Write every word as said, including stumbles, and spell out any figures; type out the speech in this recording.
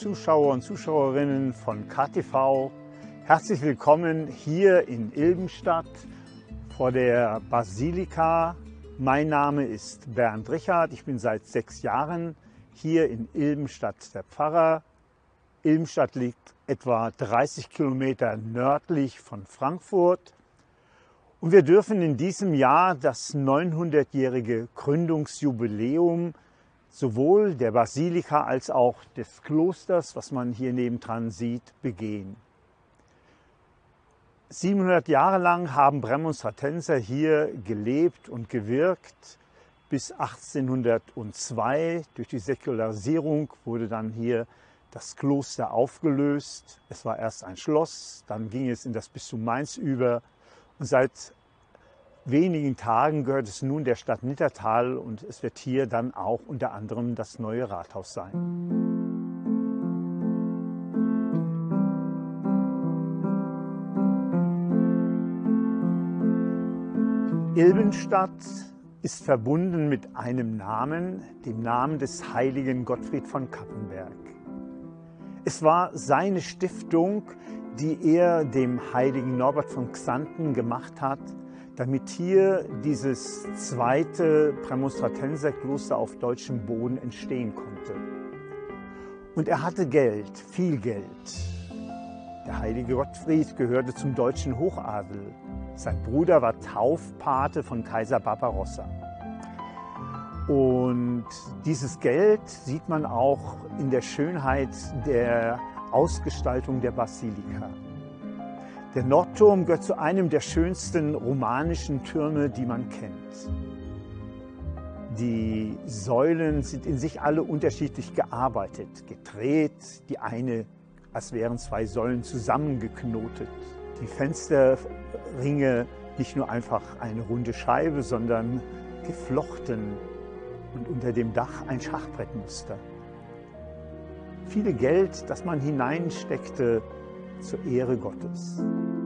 Zuschauer und Zuschauerinnen von K T V. Herzlich willkommen hier in Ilbenstadt vor der Basilika. Mein Name ist Bernd Richard. Ich bin seit sechs Jahren hier in Ilbenstadt der Pfarrer. Ilbenstadt liegt etwa dreißig Kilometer nördlich von Frankfurt. Und wir dürfen in diesem Jahr das neunhundertjährige Gründungsjubiläum sowohl der Basilika als auch des Klosters, was man hier nebendran sieht, begehen. siebenhundert Jahre lang haben Prämonstratenser hier gelebt und gewirkt. Bis achtzehnhundertzwei durch die Säkularisierung wurde dann hier das Kloster aufgelöst. Es war erst ein Schloss, dann ging es in das Bistum Mainz über und seit wenigen Tagen gehört es nun der Stadt Nittertal und es wird hier dann auch unter anderem das neue Rathaus sein. Ilbenstadt ist verbunden mit einem Namen, dem Namen des heiligen Gottfried von Cappenberg. Es war seine Stiftung, die er dem heiligen Norbert von Xanten gemacht hat, damit hier dieses zweite Prämonstratenserkloster auf deutschem Boden entstehen konnte. Und er hatte Geld, viel Geld. Der heilige Gottfried gehörte zum deutschen Hochadel. Sein Bruder war Taufpate von Kaiser Barbarossa. Und dieses Geld sieht man auch in der Schönheit der Ausgestaltung der Basilika. Der Nordturm gehört zu einem der schönsten romanischen Türme, die man kennt. Die Säulen sind in sich alle unterschiedlich gearbeitet, gedreht, die eine, als wären zwei Säulen zusammengeknotet. Die Fensterringe nicht nur einfach eine runde Scheibe, sondern geflochten und unter dem Dach ein Schachbrettmuster. Viel Geld, das man hineinsteckte zur Ehre Gottes.